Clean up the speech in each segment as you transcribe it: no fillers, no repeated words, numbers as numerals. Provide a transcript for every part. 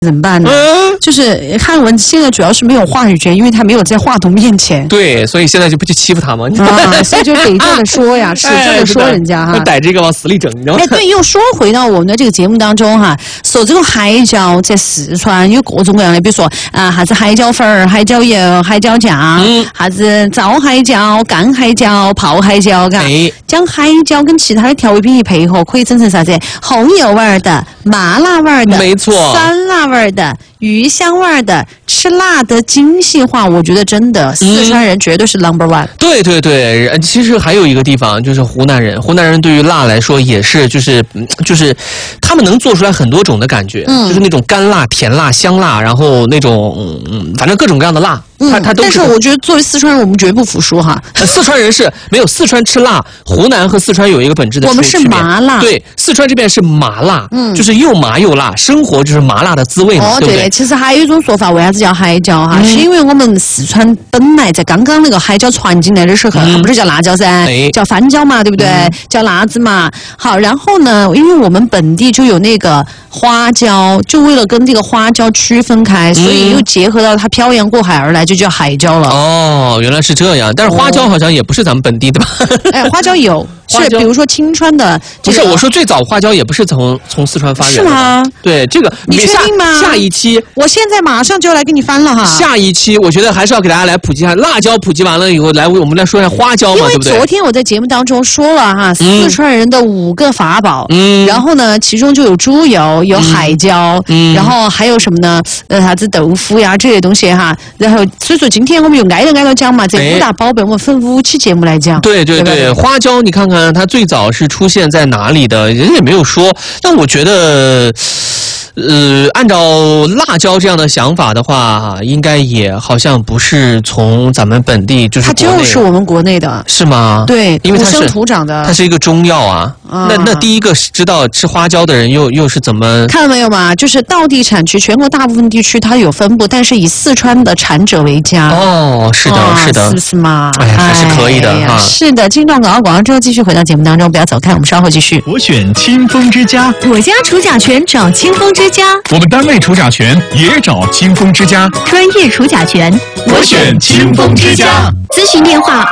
怎么办呢？就是汉文现在主要是没有话语权，因为他没有在话筒面前。 对，所以现在就不去欺负他嘛。 所以就得这么说呀，是这么说人家哈。 逮这个往死里整，你知道吗？ 对，又说回到我们的这个节目当中哈，说这个海椒在四川有各种各样的，比如说啥子海椒粉儿、海椒油、海椒酱，啥子糟海椒、干海椒、泡海椒，嘎。将海椒跟其他的调味品一配合，可以整成啥子红油味儿的、麻辣味儿的， 没错， 酸辣味儿的、鱼香味儿的，吃辣的精细化。我觉得真的四川人绝对是 No.1。 对对对，其实还有一个地方就是湖南人，湖南人对于辣来说也是就是他们能做出来很多种的感觉，就是那种干辣、甜辣、香辣，然后那种反正各种各样的辣。他都是。 但是我觉得作为四川人，我们绝不服输哈。 四川人是没有四川吃辣，湖南和四川有一个本质的区别。 我们是麻辣， 对，四川这边是麻辣，就是又麻又辣，生活就是麻辣的滋味嘛，对不对？ 其实还有一种说法，为啥子叫海椒哈？是因为我们四川本来在刚刚那个海椒传进来的时候，它不是叫辣椒噻，叫番椒嘛，对不对？叫辣子嘛。好，然后呢，因为我们本地就有那个花椒，就为了跟这个花椒区分开，所以又结合到它漂洋过海而来，就叫海椒了。 哦，原来是这样。但是花椒好像也不是咱们本地的吧？ 花椒有。是，比如说青川的， 不是我说最早花椒也不是从四川发源的， 是吗？ 对，这个你确定吗？ 下一期， 我现在马上就来给你翻了哈。 下一期我觉得还是要给大家来普及一下辣椒，普及完了以后，我们来说一下花椒嘛，对不对？ 因为昨天我在节目当中说了哈，四川人的5个法宝，然后呢，其中就有猪油，有海椒，然后还有什么呢？啥子豆腐呀这些东西哈。然后所以说今天我们就挨着讲嘛，这5大宝贝我们分5期节目来讲。 对对对，花椒你看看它最早是出现在哪里的，人也没有说。但我觉得按照辣椒这样的想法的话，应该也好像不是从咱们本地，就是它就是我们国内的， 是吗？ 对， 因为它是土生土长的， 它是一个中药啊。那第一个知道吃花椒的人又是怎么看到没有嘛？就是道地产区，全国大部分地区它有分布，但是以四川的产者为佳。 哦，是的，是的， 是嘛？ 哎呀，还是可以的哈。 是的，进段广告之后继续回到节目当中，不要走开，我们稍后继续。 我选清风之家， 我家除甲醛找清风之家， 我们单位除甲醛也找清风之家， 专业除甲醛， 我选清风之家。 咨询电话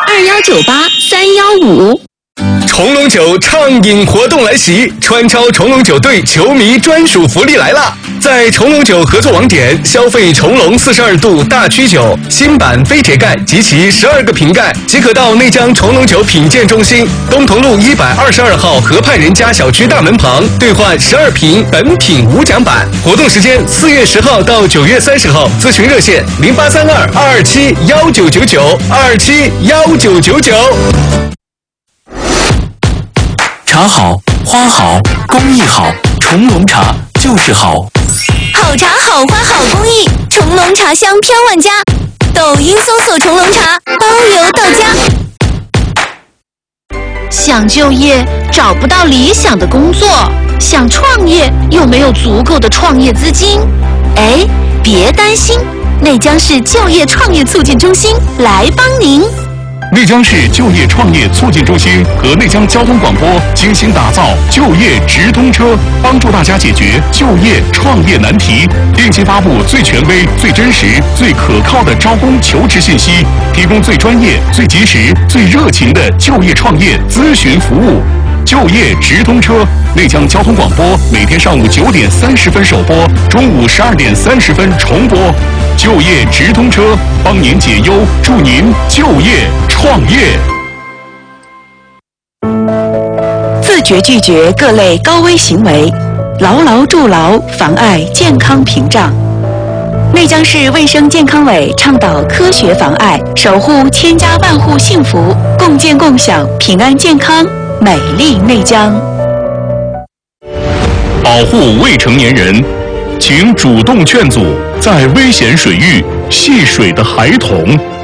2198-315。 重龙酒畅饮活动来袭，川超重龙酒队球迷专属福利来了！在重龙酒合作网点消费重龙42度大曲酒新版非铁盖及其12个瓶盖，即可到内江重龙酒品鉴中心东同路122号河畔人家小区大门旁兑换12瓶本品无奖版。活动时间4月10号到9月30号，咨询热线0832-227-1999 227-1999。 茶好，花好，工艺好，重龙茶就是好。 好茶好花好工艺，重龙茶香飘万家。抖音搜索重龙茶，包邮到家。 想就业找不到理想的工作，想创业又没有足够的创业资金。哎，别担心，内江市就业创业促进中心来帮您。 内江市就业创业促进中心和内江交通广播精心打造就业直通车，帮助大家解决就业创业难题，定期发布最权威、最真实、最可靠的招工求职信息，提供最专业、最及时、最热情的就业创业咨询服务。就业直通车，内江交通广播每天上午9点30分首播，中午12点30分重播。就业直通车，帮您解忧，助您就业创业。 自觉拒绝各类高危行为，牢牢筑牢妨碍健康屏障。内江市卫生健康委倡导科学防艾，守护千家万户幸福，共建共享平安健康美丽内江。 保护未成年人，请主动劝阻在危险水域戏水的孩童。